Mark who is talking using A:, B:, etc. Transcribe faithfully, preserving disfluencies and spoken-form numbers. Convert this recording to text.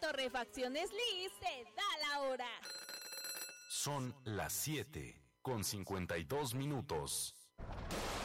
A: Torrefacciones Liz te da la hora.
B: Son las siete con cincuenta y dos minutos.